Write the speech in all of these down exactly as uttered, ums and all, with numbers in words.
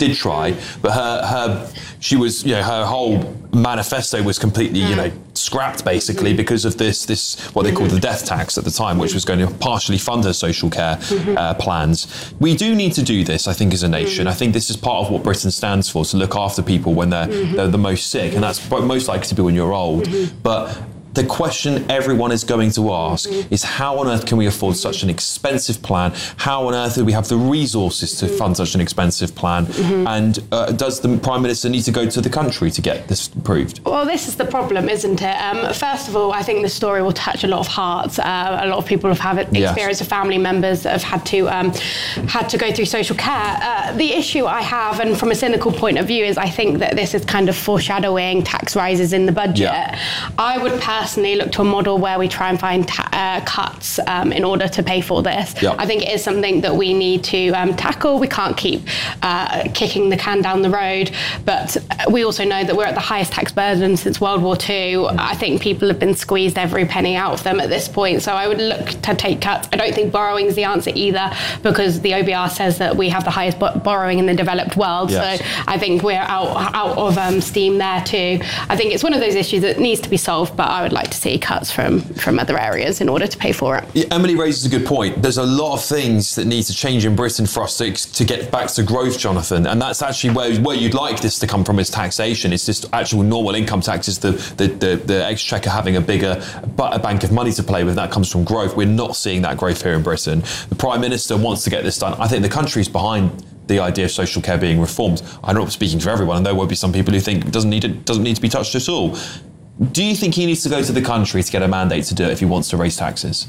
did try, but her her she was you know her whole manifesto was completely you know scrapped basically mm-hmm. because of this this what they mm-hmm. called the death tax at the time, which was going to partially fund her social care mm-hmm. uh, plans. We do need to do this, I think, as a nation. Mm-hmm. I think this is part of what Britain stands for, to look after people when they're mm-hmm. they're the most sick, and that's most likely to be when you're old. Mm-hmm. But the question everyone is going to ask mm-hmm. is, how on earth can we afford such an expensive plan? How on earth do we have the resources to fund such an expensive plan? Mm-hmm. And uh, does the Prime Minister need to go to the country to get this approved? Well, this is the problem, isn't it? Um, first of all, I think the story will touch a lot of hearts. Uh, a lot of people have had experience yes. of family members that have had to um, had to go through social care. Uh, the issue I have, and from a cynical point of view, is I think that this is kind of foreshadowing tax rises in the budget. Yeah. I would personally personally look to a model where we try and find ta- uh, cuts um, in order to pay for this. Yep. I think it is something that we need to um, tackle. We can't keep uh, kicking the can down the road, but we also know that we're at the highest tax burden since World War Two. Mm. I think people have been squeezed every penny out of them at this point, so I would look to take cuts. I don't think borrowing is the answer either, because the O B R says that we have the highest bo- borrowing in the developed world, yes. so I think we're out, out of um, steam there too. I think it's one of those issues that needs to be solved, but I would like to see cuts from, from other areas in order to pay for it. Yeah, Emily raises a good point. There's a lot of things that need to change in Britain for us to, to get back to growth, Jonathan, and that's actually where, where you'd like this to come from, is taxation. It's just actual normal income taxes, the, the, the, the Exchequer having a bigger a bank of money to play with. That comes from growth. We're not seeing that growth here in Britain. The Prime Minister wants to get this done. I think the country's behind the idea of social care being reformed. I'm not speaking for everyone, and there will be some people who think it doesn't need it doesn't need to be touched at all. Do you think he needs to go to the country to get a mandate to do it if he wants to raise taxes?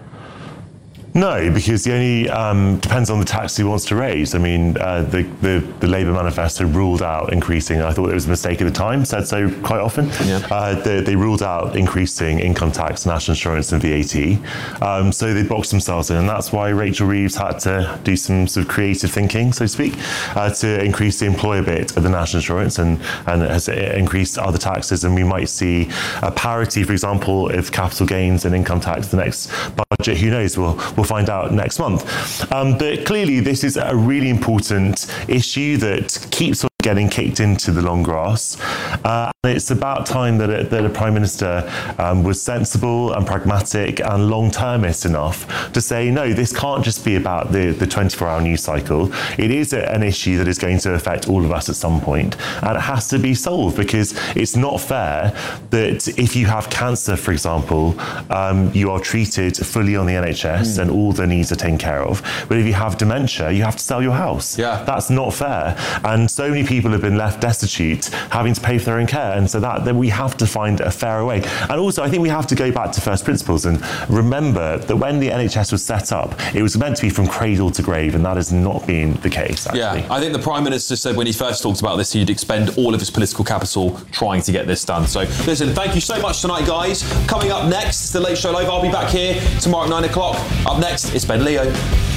No, because the only um, depends on the tax he wants to raise. I mean, uh, the, the the Labour manifesto ruled out increasing. I thought it was a mistake at the time. Said so quite often. Yeah. Uh, they, they ruled out increasing income tax, national insurance, and V A T. Um, so they boxed themselves in, and that's why Rachel Reeves had to do some sort of creative thinking, so to speak, uh, to increase the employer bit of the national insurance, and and has increased other taxes. And we might see a parity, for example, of capital gains and income tax the next budget. Who knows? We'll, we'll find out next month. Um, but clearly this is a really important issue that keeps on getting kicked into the long grass. Uh, and it's about time that a, that a Prime Minister um, was sensible and pragmatic and long-termist enough to say, no, this can't just be about the, the twenty-four hour news cycle. It is a, an issue that is going to affect all of us at some point, and it has to be solved, because it's not fair that if you have cancer, for example, um, you are treated fully on the N H S mm. and all the needs are taken care of. But if you have dementia, you have to sell your house. Yeah. That's not fair. And so many people have been left destitute, having to pay for their own care. And so that then we have to find a fairer way. And also, I think we have to go back to first principles and remember that when the N H S was set up, it was meant to be from cradle to grave, and that has not been the case, actually. Yeah, I think the Prime Minister said when he first talked about this, he'd expend all of his political capital trying to get this done. So, listen, thank you so much tonight, guys. Coming up next, it's The Late Show Live. I'll be back here tomorrow at nine o'clock. Up next, it's Ben Leo.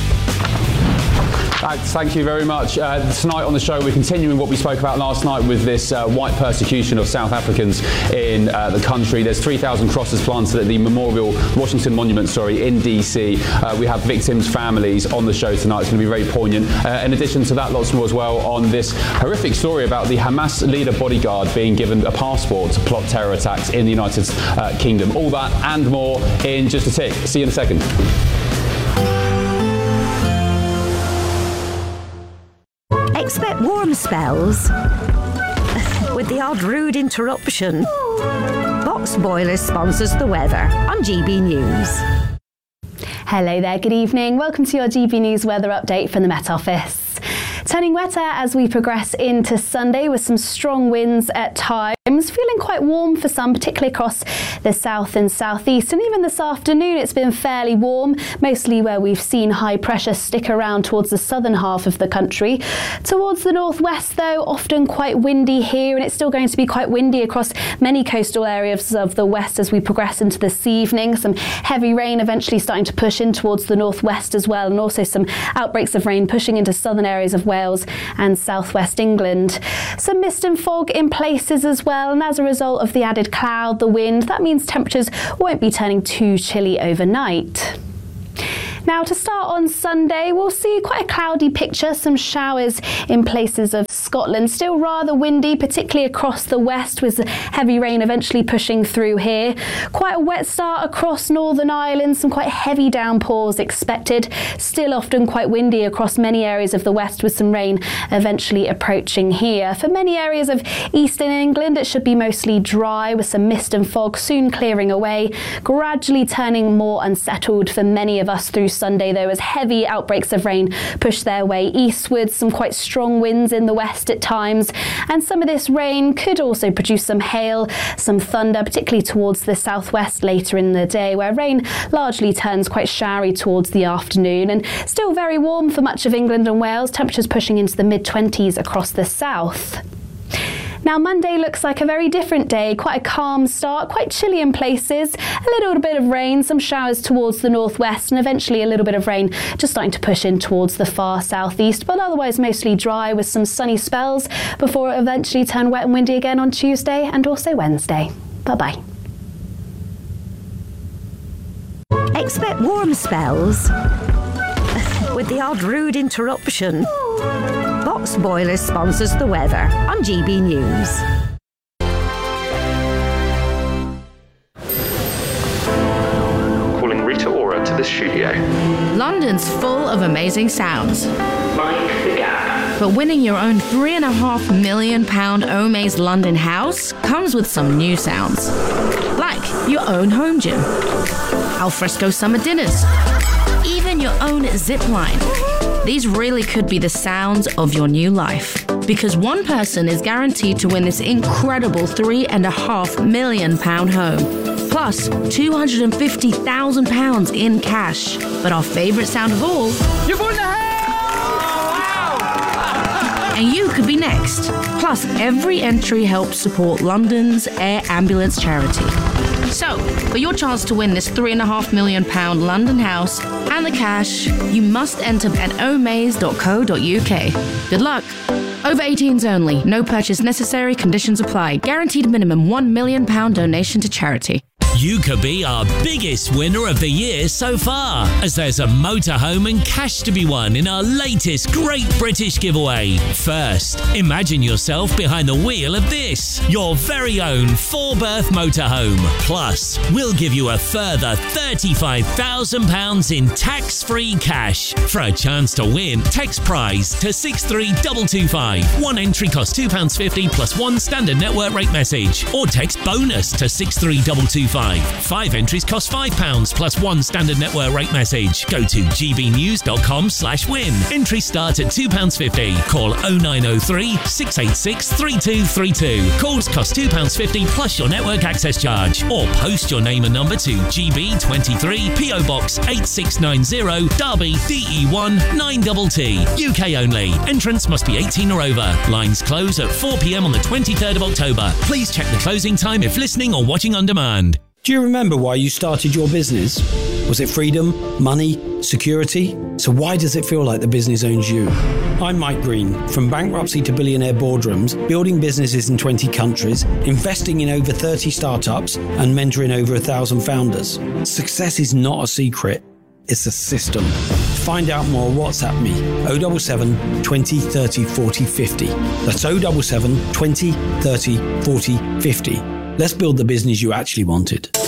Thank you very much. Uh, tonight on the show, we're continuing what we spoke about last night with this uh, white persecution of South Africans in uh, the country. There's three thousand crosses planted at the Memorial Washington Monument, sorry, in D C. Uh, we have victims' families on the show tonight. It's going to be very poignant. Uh, in addition to that, lots more as well on this horrific story about the Hamas leader bodyguard being given a passport to plot terror attacks in the United uh, Kingdom. All that and more in just a tick. See you in a second. Expect warm spells with the odd rude interruption. Box Boilers sponsors the weather on G B News. Hello there, good evening. Welcome to your G B News weather update from the Met Office. Turning wetter as we progress into Sunday with some strong winds at times. Feeling quite warm for some, particularly across the south and southeast. And even this afternoon, it's been fairly warm, mostly where we've seen high pressure stick around towards the southern half of the country. Towards the northwest, though, often quite windy here, and it's still going to be quite windy across many coastal areas of the west as we progress into this evening. Some heavy rain eventually starting to push in towards the northwest as well, and also some outbreaks of rain pushing into southern areas of Wales and southwest England. Some mist and fog in places as well. And as a result of the added cloud, the wind, that means temperatures won't be turning too chilly overnight. Now, to start on Sunday, we'll see quite a cloudy picture, some showers in places of Scotland. Still rather windy, particularly across the west, with heavy rain eventually pushing through here. Quite a wet start across Northern Ireland, some quite heavy downpours expected. Still often quite windy across many areas of the west, with some rain eventually approaching here. For many areas of eastern England, it should be mostly dry, with some mist and fog soon clearing away, gradually turning more unsettled for many of us through Sunday, though, as heavy outbreaks of rain push their way eastwards, some quite strong winds in the west at times, and some of this rain could also produce some hail, some thunder, particularly towards the southwest later in the day, where rain largely turns quite showery towards the afternoon, and still very warm for much of England and Wales, temperatures pushing into the mid twenties across the south. Now, Monday looks like a very different day, quite a calm start, quite chilly in places, a little bit of rain, some showers towards the northwest, and eventually a little bit of rain just starting to push in towards the far southeast, but otherwise mostly dry with some sunny spells before it eventually turn wet and windy again on Tuesday and also Wednesday. Bye-bye. Expect warm spells with the odd rude interruption. Box Boilers sponsors the weather on G B News. Calling Rita Ora to the studio. London's full of amazing sounds. Mind the gap. But winning your own three and a half million pound Omaze London house comes with some new sounds. Like your own home gym, alfresco summer dinners, even your own zip line. These really could be the sounds of your new life. Because one person is guaranteed to win this incredible three and a half million pound home. Plus two hundred fifty thousand pounds in cash. But our favourite sound of all, You've won the house! Wow! And you could be next. Plus, every entry helps support London's Air Ambulance charity. So, for your chance to win this three and a half million pound London house and the cash, you must enter at omaze dot co dot uk. Good luck. Over eighteens only. No purchase necessary. Conditions apply. Guaranteed minimum one million pound donation to charity. You could be our biggest winner of the year so far, as there's a motorhome and cash to be won in our latest Great British Giveaway. First, imagine yourself behind the wheel of this, your very own four-berth motorhome. Plus, we'll give you a further thirty-five thousand pounds in tax-free cash. For a chance to win, text prize to six three two two five. One entry costs two pounds fifty plus one standard network rate message, or text bonus to six three two two five. Five entries cost five pounds plus one standard network rate message. Go to gbnews.com slash win. Entries start at two pounds fifty. Call oh nine oh three, six eight six, three two three two. Calls cost two pounds fifty plus your network access charge. Or post your name and number to G B twenty-three, P O Box eight six nine zero, Derby, D E one nine T T. U K only. Entrance must be eighteen or over. Lines close at four p m on the twenty-third of October. Please check the closing time if listening or watching on demand. Do you remember why you started your business? Was it freedom, money, security? So why does it feel like the business owns you? I'm Mike Green, from bankruptcy to billionaire boardrooms, building businesses in twenty countries, investing in over thirty startups, and mentoring over a thousand founders. Success is not a secret, it's a system. To find out more, WhatsApp me, oh seven seven, twenty, thirty, forty, fifty. That's oh seven seven, twenty, thirty, forty, fifty. Let's build the business you actually wanted.